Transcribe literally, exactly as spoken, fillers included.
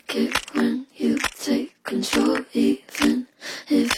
like it when you take control, even if